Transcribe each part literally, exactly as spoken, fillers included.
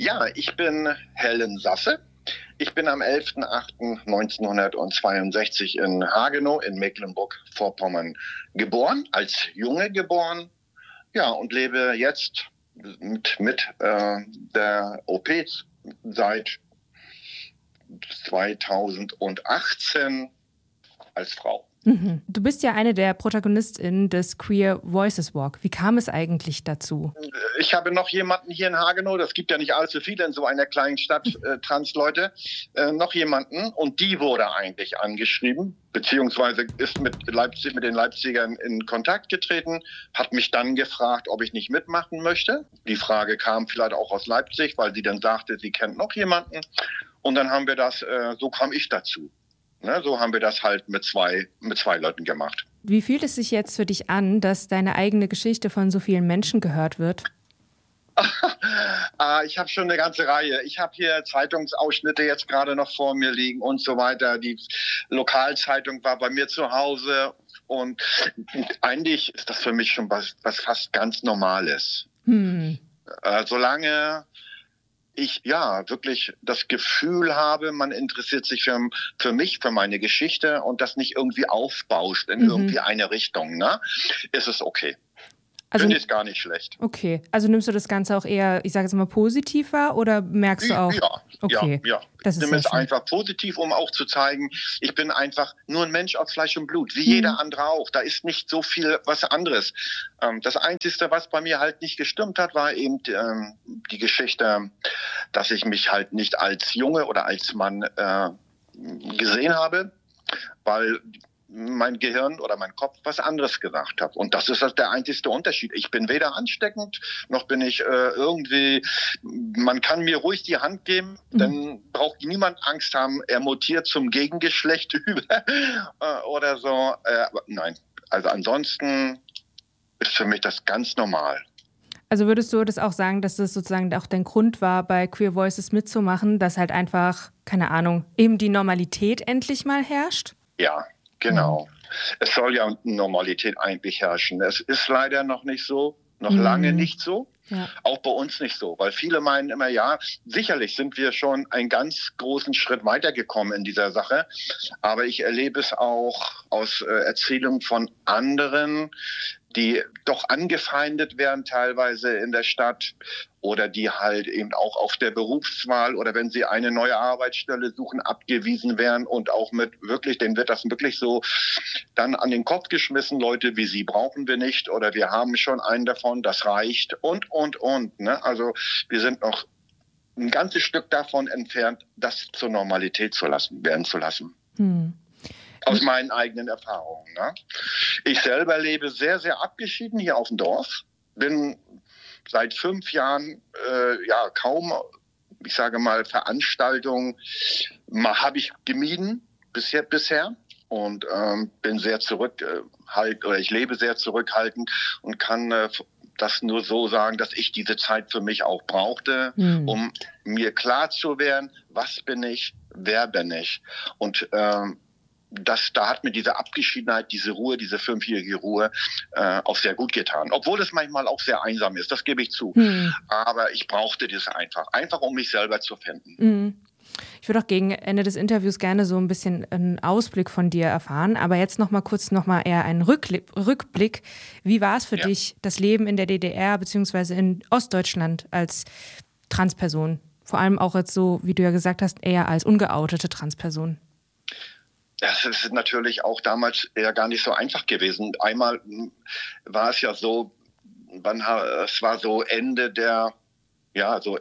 Ja, ich bin Helen Sasse. Ich bin am elfter achter neunzehnhundertzweiundsechzig in Hagenow in Mecklenburg-Vorpommern geboren, als Junge geboren. Ja, und lebe jetzt mit, mit äh, der O P seit zweitausendachtzehn als Frau. Mhm. Du bist ja eine der ProtagonistInnen des Queer Voices Walk. Wie kam es eigentlich dazu? Ich habe noch jemanden hier in Hagenow, das gibt ja nicht allzu viele in so einer kleinen Stadt, äh, Trans-Leute, äh, noch jemanden, und die wurde eigentlich angeschrieben, beziehungsweise ist mit Leipzig, mit den Leipzigern in Kontakt getreten, hat mich dann gefragt, ob ich nicht mitmachen möchte. Die Frage kam vielleicht auch aus Leipzig, weil sie dann sagte, sie kennt noch jemanden. Und dann haben wir das, äh, so kam ich dazu. Ne, so haben wir das halt mit zwei, mit zwei Leuten gemacht. Wie fühlt es sich jetzt für dich an, dass deine eigene Geschichte von so vielen Menschen gehört wird? ah, ich habe schon eine ganze Reihe. Ich habe hier Zeitungsausschnitte jetzt gerade noch vor mir liegen und so weiter. Die Lokalzeitung war bei mir zu Hause. Und eigentlich ist das für mich schon was, was fast ganz Normales. Hm. Äh, solange ich ja wirklich das Gefühl habe, man interessiert sich für, für mich, für meine Geschichte und das nicht irgendwie aufbauscht in mhm. irgendwie eine Richtung, ne? Ist es okay. Also, finde ich gar nicht schlecht. Okay, also nimmst du das Ganze auch eher, ich sage jetzt mal, positiv wahr oder merkst du auch? Ja, okay. ja, ja. Das ich ist nehme es schön. einfach positiv, um auch zu zeigen, ich bin einfach nur ein Mensch aus Fleisch und Blut, wie mhm. jeder andere auch. Da ist nicht so viel was anderes. Ähm, das Einzige, was bei mir halt nicht gestimmt hat, war eben ähm, die Geschichte, dass ich mich halt nicht als Junge oder als Mann äh, gesehen habe, weil mein Gehirn oder mein Kopf was anderes gesagt hat. Und das ist der einzige Unterschied. Ich bin weder ansteckend, noch bin ich äh, irgendwie, man kann mir ruhig die Hand geben, mhm. dann braucht niemand Angst haben, er mutiert zum Gegengeschlecht über äh, oder so. Äh, nein, also ansonsten ist für mich das ganz normal. Also würdest du das auch sagen, dass das sozusagen auch dein Grund war, bei Queer Voices mitzumachen, dass halt einfach, keine Ahnung, eben die Normalität endlich mal herrscht? Ja. Genau. Mhm. Es soll ja Normalität eigentlich herrschen. Es ist leider noch nicht so, noch mhm. lange nicht so. Ja. Auch bei uns nicht so, weil viele meinen immer, ja, sicherlich sind wir schon einen ganz großen Schritt weitergekommen in dieser Sache. Aber ich erlebe es auch aus äh, Erzählungen von anderen, die doch angefeindet werden teilweise in der Stadt oder die halt eben auch auf der Berufswahl oder wenn sie eine neue Arbeitsstelle suchen, abgewiesen werden und auch mit wirklich, denen wird das wirklich so dann an den Kopf geschmissen, Leute wie Sie brauchen wir nicht oder wir haben schon einen davon, das reicht und, und, und. Ne? Also wir sind noch ein ganzes Stück davon entfernt, das zur Normalität zu lassen, werden zu lassen. Hm. Aus meinen eigenen Erfahrungen. Ne? Ich selber lebe sehr, sehr abgeschieden hier auf dem Dorf. Bin seit fünf Jahren äh, ja kaum, ich sage mal, Veranstaltungen habe ich gemieden bisher, bisher und ähm, bin sehr zurückhaltend, oder ich lebe sehr zurückhaltend und kann äh, das nur so sagen, dass ich diese Zeit für mich auch brauchte, hm. um mir klar zu werden, was bin ich, wer bin ich. Und ähm, Das, da hat mir diese Abgeschiedenheit, diese Ruhe, diese fünfjährige Ruhe äh, auch sehr gut getan. Obwohl es manchmal auch sehr einsam ist, das gebe ich zu. Hm. Aber ich brauchte das einfach, einfach um mich selber zu finden. Hm. Ich würde auch gegen Ende des Interviews gerne so ein bisschen einen Ausblick von dir erfahren. Aber jetzt noch mal kurz noch mal eher einen Rückli- Rückblick. Wie war es für ja. dich, das Leben in der D D R bzw. in Ostdeutschland als Transperson? Vor allem auch jetzt so, wie du ja gesagt hast, eher als ungeoutete Transperson. Das ist natürlich auch damals eher gar nicht so einfach gewesen. Einmal war es ja so, wann, es war so Ende der, ja, so,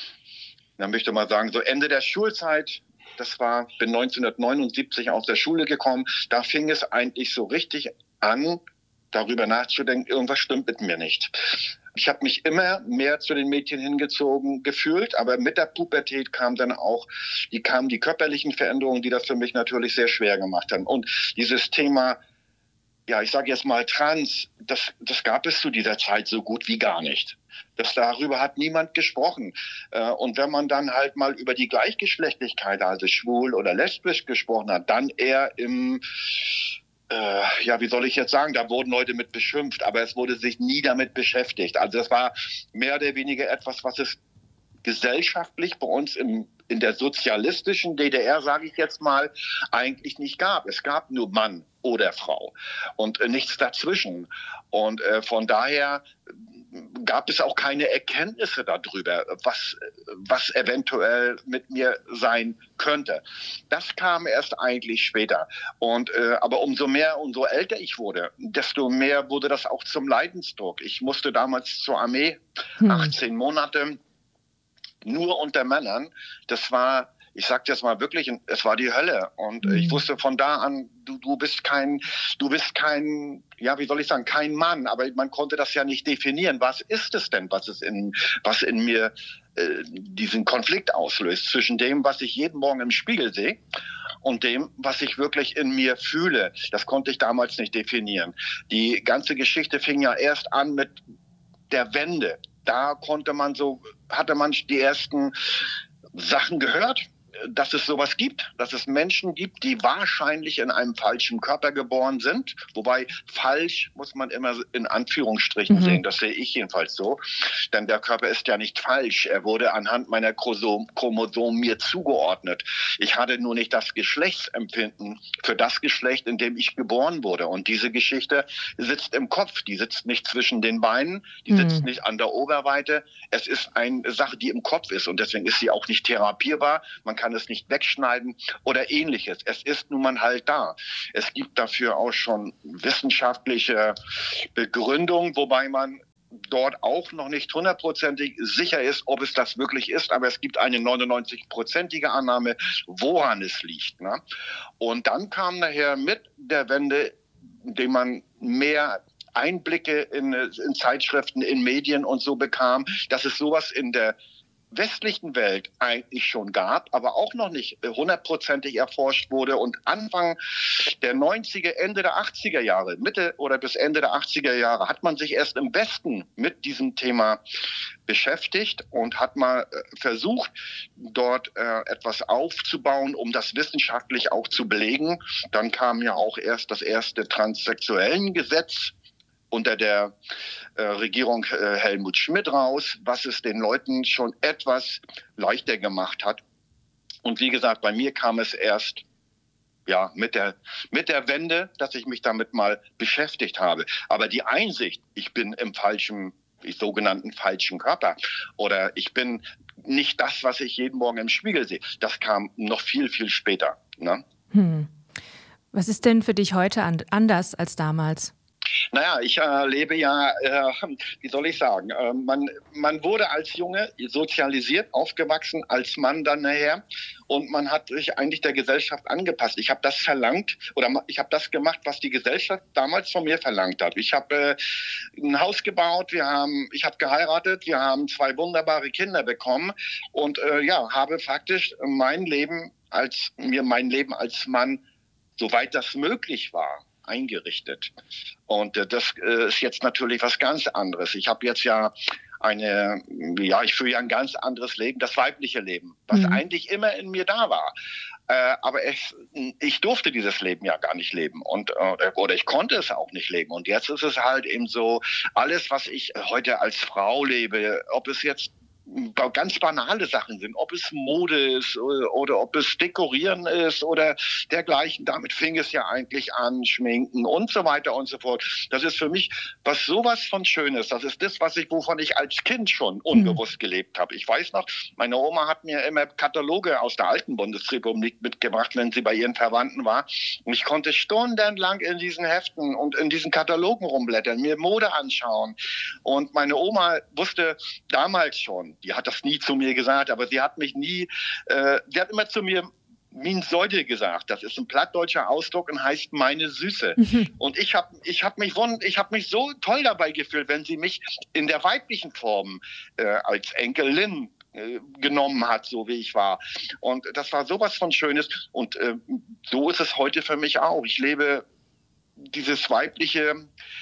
dann möchte ich mal sagen, so Ende der Schulzeit. Das war, bin neunzehnhundertneunundsiebzig aus der Schule gekommen. Da fing es eigentlich so richtig an, darüber nachzudenken, irgendwas stimmt mit mir nicht. Ich habe mich immer mehr zu den Mädchen hingezogen gefühlt, aber mit der Pubertät kam dann auch, die kamen die körperlichen Veränderungen, die das für mich natürlich sehr schwer gemacht haben. Und dieses Thema, ja, ich sage jetzt mal Trans, das, das gab es zu dieser Zeit so gut wie gar nicht. Das, darüber hat niemand gesprochen. Und wenn man dann halt mal über die Gleichgeschlechtlichkeit, also schwul oder lesbisch gesprochen hat, dann eher im Äh, ja, wie soll ich jetzt sagen, da wurden Leute mit beschimpft, aber es wurde sich nie damit beschäftigt. Also das war mehr oder weniger etwas, was es gesellschaftlich bei uns im in der sozialistischen D D R, sage ich jetzt mal, eigentlich nicht gab. Es gab nur Mann oder Frau und äh, nichts dazwischen. Und äh, von daher gab es auch keine Erkenntnisse darüber, was, was eventuell mit mir sein könnte. Das kam erst eigentlich später. Und, äh, aber umso mehr, umso älter ich wurde, desto mehr wurde das auch zum Leidensdruck. Ich musste damals zur Armee, hm. achtzehn Monate, nur unter Männern. Das war, ich sag das mal wirklich, es war die Hölle. Und mhm. ich wusste von da an, du, du bist kein, du bist kein, ja, wie soll ich sagen, kein Mann. Aber man konnte das ja nicht definieren. Was ist es denn, was es in, was in mir äh, diesen Konflikt auslöst zwischen dem, was ich jeden Morgen im Spiegel sehe und dem, was ich wirklich in mir fühle? Das konnte ich damals nicht definieren. Die ganze Geschichte fing ja erst an mit der Wende. Da konnte man so, hatte man die ersten Sachen gehört, dass es sowas gibt, dass es Menschen gibt, die wahrscheinlich in einem falschen Körper geboren sind. Wobei falsch muss man immer in Anführungsstrichen mhm. sehen. Das sehe ich jedenfalls so. Denn der Körper ist ja nicht falsch. Er wurde anhand meiner Chromosomen mir zugeordnet. Ich hatte nur nicht das Geschlechtsempfinden für das Geschlecht, in dem ich geboren wurde. Und diese Geschichte sitzt im Kopf. Die sitzt nicht zwischen den Beinen. Die mhm. sitzt nicht an der Oberweite. Es ist eine Sache, die im Kopf ist. Und deswegen ist sie auch nicht therapierbar. Man kann es nicht wegschneiden oder ähnliches. Es ist nun mal halt da. Es gibt dafür auch schon wissenschaftliche Begründungen, wobei man dort auch noch nicht hundertprozentig sicher ist, ob es das wirklich ist, aber es gibt eine neunundneunzig-prozentige Annahme, woran es liegt. Ne? Und dann kam nachher mit der Wende, indem man mehr Einblicke in, in Zeitschriften, in Medien und so bekam, dass es sowas in der westlichen Welt eigentlich schon gab, aber auch noch nicht hundertprozentig erforscht wurde. Und Anfang der neunziger, Ende der achtziger Jahre, Mitte oder bis Ende der achtziger Jahre, hat man sich erst im Westen mit diesem Thema beschäftigt und hat mal versucht, dort äh, etwas aufzubauen, um das wissenschaftlich auch zu belegen. Dann kam ja auch erst das erste Transsexuellengesetz unter der äh, Regierung äh, Helmut Schmidt raus, was es den Leuten schon etwas leichter gemacht hat. Und wie gesagt, bei mir kam es erst ja mit der mit der Wende, dass ich mich damit mal beschäftigt habe. Aber die Einsicht, ich bin im falschen, im sogenannten falschen Körper oder ich bin nicht das, was ich jeden Morgen im Spiegel sehe, das kam noch viel, viel später. Ne? Hm. Was ist denn für dich heute an, anders als damals? Naja, ich äh, lebe ja, äh, wie soll ich sagen, äh, man, man wurde als Junge sozialisiert, aufgewachsen, als Mann dann nachher und man hat sich eigentlich der Gesellschaft angepasst. Ich habe das verlangt oder ich habe das gemacht, was die Gesellschaft damals von mir verlangt hat. Ich habe äh, ein Haus gebaut, wir haben, ich habe geheiratet, wir haben zwei wunderbare Kinder bekommen und äh, ja, habe faktisch mein Leben als mir mein Leben als Mann, soweit das möglich war, eingerichtet. Und äh, das äh, ist jetzt natürlich was ganz anderes. Ich habe jetzt ja eine, ja, ich führe ja ein ganz anderes Leben, das weibliche Leben, was mhm. eigentlich immer in mir da war. Äh, aber ich, ich durfte dieses Leben ja gar nicht leben und äh, oder ich konnte es auch nicht leben. Und jetzt ist es halt eben so, alles, was ich heute als Frau lebe, ob es jetzt ganz banale Sachen sind, ob es Mode ist oder, oder ob es Dekorieren ist oder dergleichen. Damit fing es ja eigentlich an, Schminken und so weiter und so fort. Das ist für mich was sowas von Schönes. Das ist das, was ich, wovon ich als Kind schon unbewusst mhm. gelebt habe. Ich weiß noch, meine Oma hat mir immer Kataloge aus der alten Bundesrepublik mitgebracht, wenn sie bei ihren Verwandten war. Und ich konnte stundenlang in diesen Heften und in diesen Katalogen rumblättern, mir Mode anschauen. Und meine Oma wusste damals schon, die hat das nie zu mir gesagt, aber sie hat mich nie, äh, sie hat immer zu mir Min Säute gesagt. Das ist ein plattdeutscher Ausdruck und heißt meine Süße. Mhm. Und ich habe ich hab mich, ich hab mich so toll dabei gefühlt, wenn sie mich in der weiblichen Form äh, als Enkelin äh, genommen hat, so wie ich war. Und das war sowas von Schönes. Und äh, so ist es heute für mich auch. Ich lebe dieses weibliche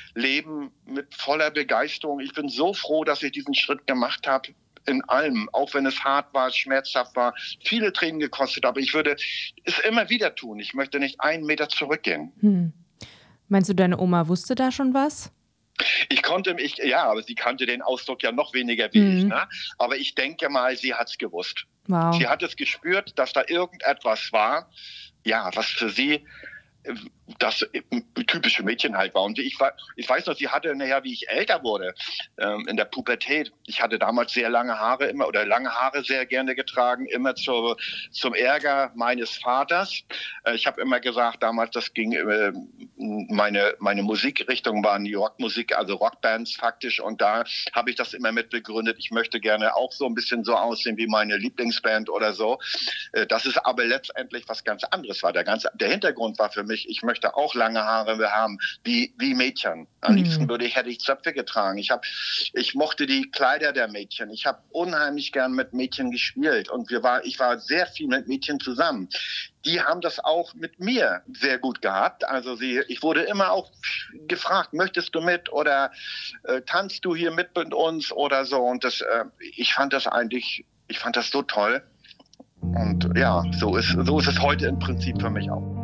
Leben mit voller Begeisterung. Ich bin so froh, dass ich diesen Schritt gemacht habe. In allem, auch wenn es hart war, schmerzhaft war, viele Tränen gekostet, aber ich würde es immer wieder tun. Ich möchte nicht einen Meter zurückgehen. Hm. Meinst du, deine Oma wusste da schon was? Ich konnte mich, ja, aber sie kannte den Ausdruck ja noch weniger wie mhm. ich. Ne? Aber ich denke mal, sie hat es gewusst. Wow. Sie hat es gespürt, dass da irgendetwas war, ja, was für sie das typische Mädchen halt war. Und ich, war, ich weiß noch, sie hatte, naja, wie ich älter wurde, ähm, in der Pubertät, ich hatte damals sehr lange Haare immer, oder lange Haare sehr gerne getragen, immer zu, zum Ärger meines Vaters. Äh, ich habe immer gesagt, damals, das ging, äh, meine, meine Musikrichtung war New York Musik, also Rockbands faktisch, und da habe ich das immer mit begründet, ich möchte gerne auch so ein bisschen so aussehen wie meine Lieblingsband oder so. Äh, das ist aber letztendlich was ganz anderes war. Der ganze, der Hintergrund war für mich, ich möchte auch lange Haare haben, wie, wie Mädchen. Am mhm. liebsten würde ich, hätte ich Zöpfe getragen. Ich, hab, ich mochte die Kleider der Mädchen. Ich habe unheimlich gern mit Mädchen gespielt. Und wir war, ich war sehr viel mit Mädchen zusammen. Die haben das auch mit mir sehr gut gehabt. Also sie, ich wurde immer auch gefragt, möchtest du mit oder äh, tanzt du hier mit mit uns oder so. Und das, äh, ich fand das eigentlich, ich fand das so toll. Und ja, so ist, so ist es heute im Prinzip für mich auch.